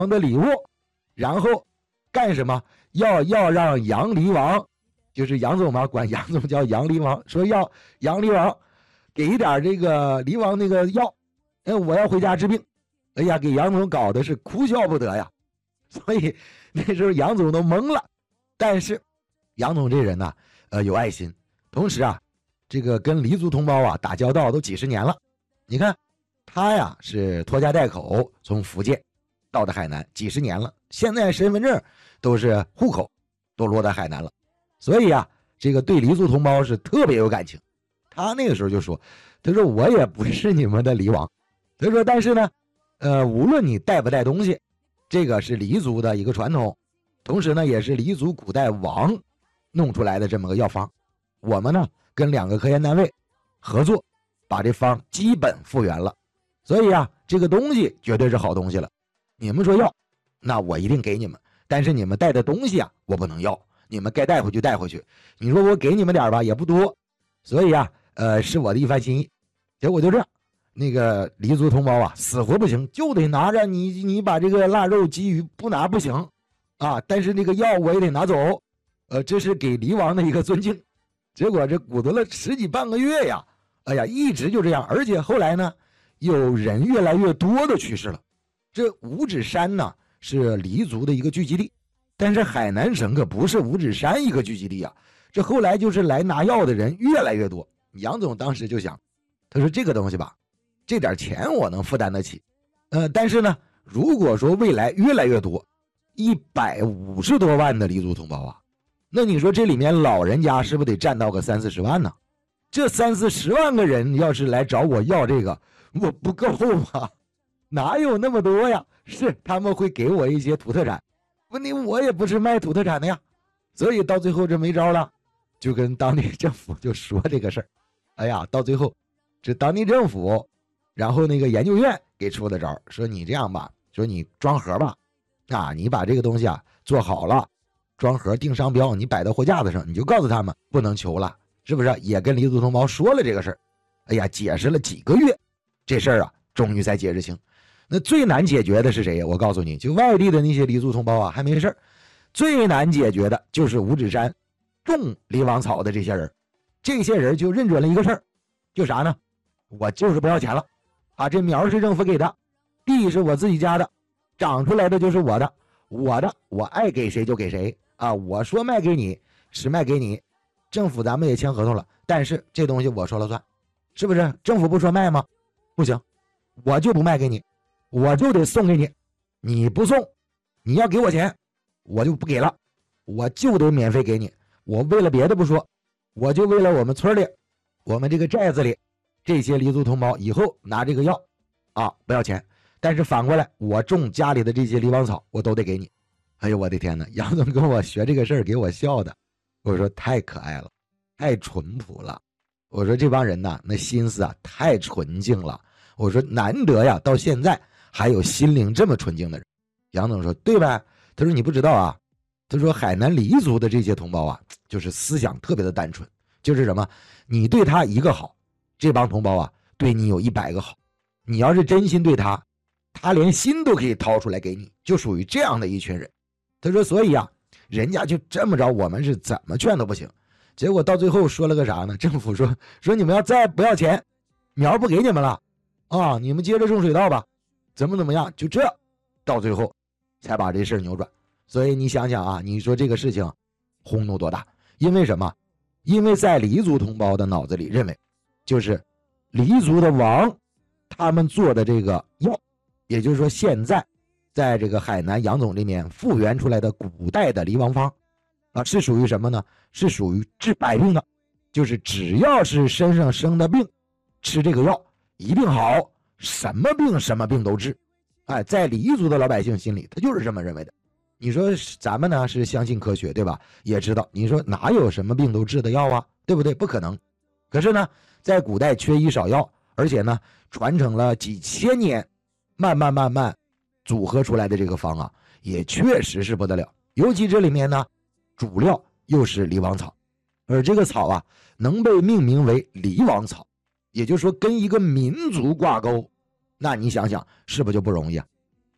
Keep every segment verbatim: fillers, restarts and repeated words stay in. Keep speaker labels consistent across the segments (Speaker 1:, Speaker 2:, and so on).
Speaker 1: 的礼物，然后干什么？要要让杨黎王，就是杨总嘛，管杨总叫杨黎王，说要杨黎王给一点这个黎王那个药，哎，我要回家治病。哎呀，给杨总搞的是哭笑不得呀。所以那时候杨总都懵了。但是杨总这人呢，呃，有爱心，同时啊，这个跟黎族同胞啊打交道都几十年了。你看他呀是拖家带口从福建到的海南几十年了，现在身份证都是户口都落在海南了，所以啊，这个对黎族同胞是特别有感情。他那个时候就说，他说我也不是你们的黎王，他说但是呢，呃，无论你带不带东西，这个是黎族的一个传统，同时呢，也是黎族古代王弄出来的这么个药方。我们呢跟两个科研单位合作，把这方基本复原了。所以啊，这个东西绝对是好东西了。你们说要，那我一定给你们。但是你们带的东西啊，我不能要，你们该带回去带回去。你说我给你们点吧，也不多。所以啊，呃，是我的一番心意。结果就这样，那个黎族同胞啊，死活不行，就得拿着你，你把这个腊肉鲫鱼不拿不行啊。但是那个药我也得拿走，呃，这是给黎王的一个尊敬。结果这鼓捣了十几半个月呀，哎呀，一直就这样。而且后来呢，有人越来越多的去世了。这五指山呢是黎族的一个聚集地，但是海南省可不是五指山一个聚集地啊。这后来就是来拿药的人越来越多。杨总当时就想，他说这个东西吧，这点钱我能负担得起，呃，但是呢，如果说未来越来越多，一百五十多万的黎族同胞啊，那你说这里面老人家是不是得占到个三四十万呢？这三四十万个人要是来找我要这个，我不够吗？哪有那么多呀？是他们会给我一些土特产，问题我也不是卖土特产的呀。所以到最后这没招了，就跟当地政府就说这个事儿。哎呀，到最后这当地政府然后那个研究院给出的招，说你这样吧，说你装盒吧，啊，你把这个东西啊做好了，装盒定商标，你摆到货架子上，你就告诉他们不能求了，是不是？也跟黎族同胞说了这个事儿。哎呀，解释了几个月，这事儿啊终于才解释清。那最难解决的是谁呀？我告诉你，就外地的那些黎族同胞啊还没事儿，最难解决的就是五指山种黎王草的这些人。这些人就认准了一个事儿，就啥呢？我就是不要钱了啊！这苗是政府给的，地是我自己家的，长出来的就是我的，我的我爱给谁就给谁啊！我说卖给你是卖给你，政府咱们也签合同了，但是这东西我说了算，是不是？政府不说卖吗？不行，我就不卖给你，我就得送给你，你不送，你要给我钱，我就不给了，我就得免费给你。我为了别的不说，我就为了我们村里，我们这个寨子里这些黎族同胞以后拿这个药啊不要钱，但是反过来我种家里的这些黎王草我都得给你。哎呦我的天哪，杨总跟我学这个事儿给我笑的，我说太可爱了，太淳朴了。我说这帮人呐，那心思啊太纯净了。我说难得呀，到现在还有心灵这么纯净的人。杨总说对呗，他说你不知道啊，他说海南黎族的这些同胞啊，就是思想特别的单纯，就是什么，你对他一个好，这帮同胞啊对你有一百个好，你要是真心对他，他连心都可以掏出来给你，就属于这样的一群人。他说所以啊，人家就这么着，我们是怎么劝都不行。结果到最后说了个啥呢？政府说说你们要再不要钱，苗不给你们了啊，你们接着种水稻吧，怎么怎么样，就这到最后才把这事儿扭转。所以你想想啊，你说这个事情轰动多大？因为什么？因为在黎族同胞的脑子里认为，就是黎族的王他们做的这个药，也就是说现在在这个海南杨总这边复原出来的古代的黎王方啊，是属于什么呢？是属于治百病的，就是只要是身上生的病，吃这个药一定好，什么病什么病都治。哎，在黎族的老百姓心里，他就是这么认为的。你说咱们呢是相信科学，对吧？也知道，你说哪有什么病都治的药啊，对不对？不可能。可是呢，在古代缺医少药，而且呢传承了几千年，慢慢慢慢组合出来的这个方啊，也确实是不得了。尤其这里面呢，主料又是黎王草，而这个草啊能被命名为黎王草，也就是说跟一个民族挂钩，那你想想是不是就不容易啊？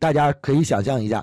Speaker 1: 大家可以想象一下，